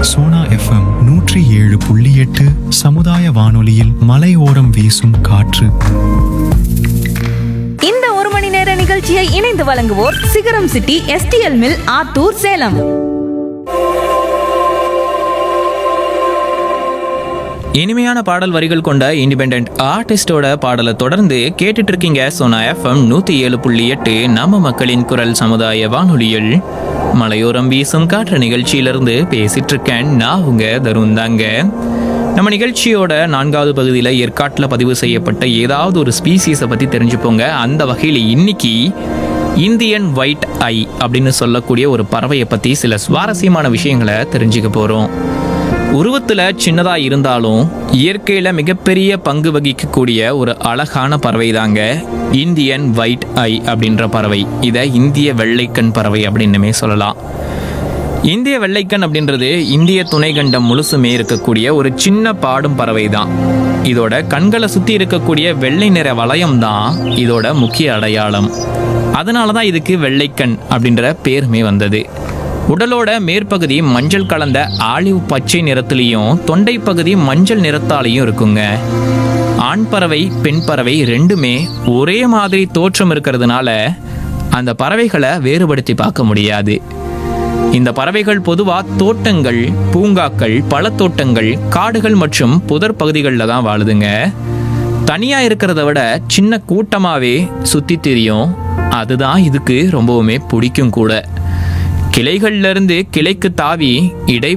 Sona FM 107.8 சமுதாய வானொலியில் மலையோரம் வீசும் காற்று. இந்த ஒரு மணி நேர நிகழ்ச்சியை இணைந்து வழங்குவோர் சிகரம் city STL mill Attur Salem. இனிமையான பாடல் வரிகள் கொண்ட இண்டிபெண்டன்ட் ஆர்டிஸ்டோட பாடலை தொடர்ந்து கேட்டுட்டு இருக்கீங்க சோனா FM 107.8 நம்ம மக்களின் குரல் சமுதாய வானொலியில் மலையோரம் வீசும் காற்று நிகழ்ச்சியிலிருந்து பேசிட்டு இருக்கேன். நான் உங்க தருண் தாங்க. நம்ம நிகழ்ச்சியோட 4வது பகுதியில் ஏற்காட்டில் பதிவு செய்யப்பட்ட ஏதாவது ஒரு ஸ்பீசிஸை பற்றி தெரிஞ்சுப்போங்க. அந்த வகையில் இன்னைக்கு இந்தியன் ஒயிட் ஐ அப்படின்னு சொல்லக்கூடிய ஒரு பறவையை பற்றி சில சுவாரஸ்யமான விஷயங்களை தெரிஞ்சுக்க போகிறோம். உருவத்தில் சின்னதாக இருந்தாலும் இயற்கையில் மிகப்பெரிய பங்கு வகிக்கக்கூடிய ஒரு அழகான பறவை தாங்க இந்தியன் ஒயிட் ஐ அப்படின்ற பறவை. இதை இந்திய வெள்ளைக்கண் பறவை அப்படின்னுமே சொல்லலாம். இந்திய வெள்ளைக்கண் அப்படின்றது இந்திய துணைக்கண்டம் முழுசுமே இருக்கக்கூடிய ஒரு சின்ன பாடும் பறவை தான். இதோட கண்களை சுற்றி இருக்கக்கூடிய வெள்ளை நிற வளையம் தான் இதோட முக்கிய அடையாளம். அதனால தான் இதுக்கு வெள்ளைக்கண் அப்படின்ற பேருமே வந்தது. உடலோட மேற்பகுதி மஞ்சள் கலந்த ஆலிவ் பச்சை நிறத்துலையும் தொண்டை பகுதி மஞ்சள் நிறத்தாலையும் இருக்குங்க. ஆண் பறவை பெண் பறவை ரெண்டுமே ஒரே மாதிரி தோற்றம் இருக்கிறதுனால அந்த பறவைகளை வேறுபடுத்தி பார்க்க முடியாது. இந்த பறவைகள் பொதுவாக தோட்டங்கள், பூங்காக்கள், பழத்தோட்டங்கள், காடுகள் மற்றும் புதர் பகுதிகளில் தான் வாழுதுங்க. தனியாக இருக்கிறத விட சின்ன கூட்டமாகவே சுற்றி திரியும். அதுதான் இதுக்கு ரொம்பவுமே பிடிக்கும் கூட. கிளைகள்ல இருந்து கிளைக்கு தாவி இடை